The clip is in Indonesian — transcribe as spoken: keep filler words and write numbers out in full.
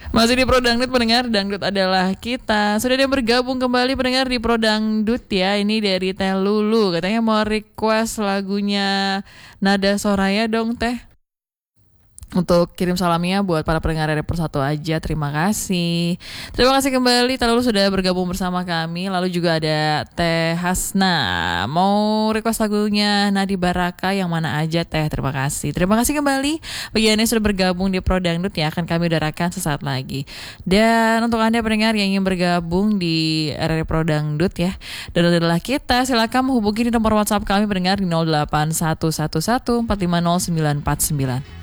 Masih di Pro Dangdut pendengar, dangdut adalah kita. Sudah ada yang bergabung kembali pendengar di Pro Dangdut ya. Ini dari Teh Lulu, katanya mau request lagunya Nada Soraya dong Teh. Untuk kirim salamnya buat para pendengar R R Persatu aja. Terima kasih. Terima kasih kembali Teh Lulu sudah bergabung bersama kami. Lalu juga ada Teh Hasna, mau request lagunya Nadi Baraka yang mana aja Teh. Terima kasih. Terima kasih kembali bagi Anda yang sudah bergabung di Pro Dangdut ya. Akan kami udarakan sesaat lagi. Dan untuk Anda pendengar yang ingin bergabung di R R Pro Dangdut ya, dan adalah kita, silakan menghubungi di nomor WhatsApp kami pendengar di nol delapan satu satu satu empat lima nol sembilan empat sembilan.